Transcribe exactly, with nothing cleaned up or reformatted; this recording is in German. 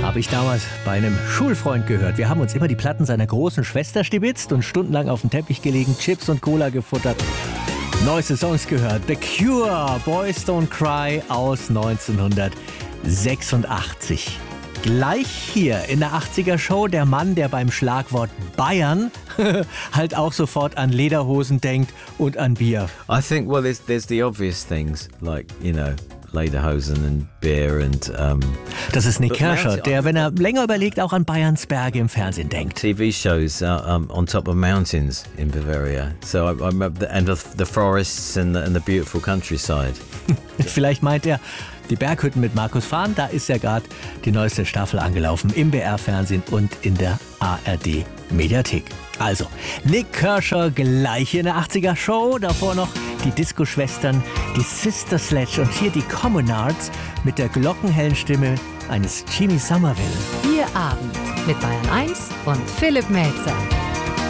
Habe ich damals bei einem Schulfreund gehört. Wir haben uns immer die Platten seiner großen Schwester stibitzt und stundenlang auf den Teppich gelegen, Chips und Cola gefuttert. Neueste Songs gehört. The Cure, Boys Don't Cry aus neunzehnhundertsechsundachtzig. Gleich hier in der achtziger Show der Mann, der beim Schlagwort Bayern halt auch sofort an Lederhosen denkt und an Bier. I think, well, there's, there's the obvious things, like, you know, Lederhosen and beer and... Um, das ist Nick Kershaw, der, wenn er länger überlegt, auch an Bayerns Berge im Fernsehen denkt. T V shows uh, um, on top of mountains in Bavaria. So I, I remember the, and the, the forests and the, and the beautiful countryside. Vielleicht meint er die Berghütten mit Markus Fahn. Da ist ja gerade die neueste Staffel angelaufen im B R-Fernsehen und in der A R D-Mediathek. Also, Nick Kershaw gleich in der achtziger Show. Davor noch die Disco-Schwestern, die Sister Sledge und hier die Communards mit der glockenhellen Stimme eines Jimmy Somerville. Ihr Abend mit Bayern eins und Philipp Melzer.